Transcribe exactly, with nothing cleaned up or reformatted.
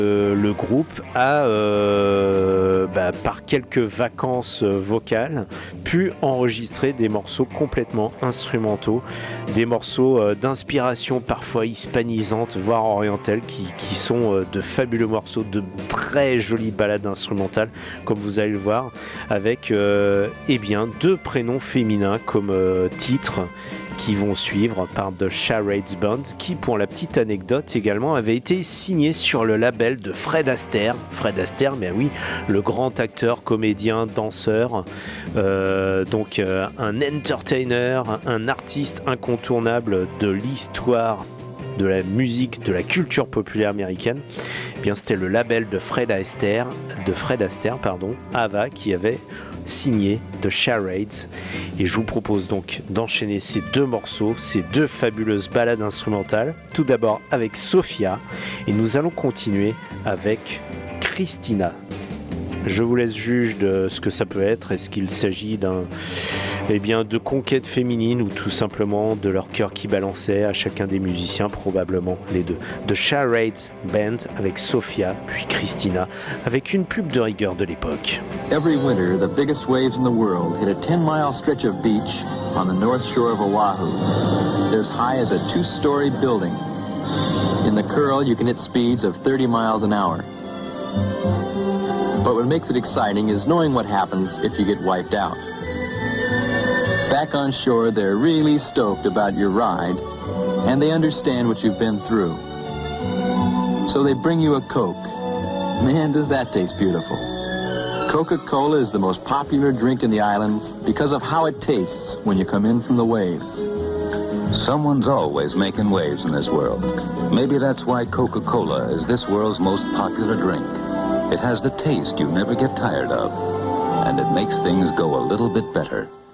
Euh, le groupe a, euh, bah, par quelques vacances vocales, pu enregistrer des morceaux complètement instrumentaux, des morceaux euh, d'inspiration parfois hispanisante, voire orientale, qui, qui sont euh, de fabuleux morceaux, de très jolies ballades instrumentales, comme vous allez le voir, avec euh, eh bien, deux prénoms féminins comme euh, titre, qui vont suivre par The Charades Band, qui, pour la petite anecdote également, avait été signé sur le label de Fred Astaire. Fred Astaire, mais oui, le grand acteur, comédien, danseur, euh, donc euh, un entertainer, un artiste incontournable de l'histoire de la musique, de la culture populaire américaine. Eh bien, c'était le label de Fred Astaire, de Fred Astaire, pardon, Ava, qui avait signé The Charades, et je vous propose donc d'enchaîner ces deux morceaux, ces deux fabuleuses ballades instrumentales, tout d'abord avec Sophia, et nous allons continuer avec Christina. Je vous laisse juge de ce que ça peut être. Est-ce qu'il s'agit d'un, eh bien, de conquête féminine ou tout simplement de leur cœur qui balançait à chacun des musiciens? Probablement les deux. The Charades Band avec Sophia, puis Christina, avec une pub de rigueur de l'époque. Every winter, the biggest waves in the world hit a ten-mile stretch of beach on the north shore of Oahu. They're as high as a two-story building. In the curl, you can hit speeds of thirty miles an hour. But what makes it exciting is knowing what happens if you get wiped out. Back on shore, they're really stoked about your ride, and they understand what you've been through. So they bring you a Coke. Man, does that taste beautiful. Coca-Cola is the most popular drink in the islands because of how it tastes when you come in from the waves. Someone's always making waves in this world. Maybe that's why Coca-Cola is this world's most popular drink. It has the taste you never get tired of, and it makes things go a little bit better.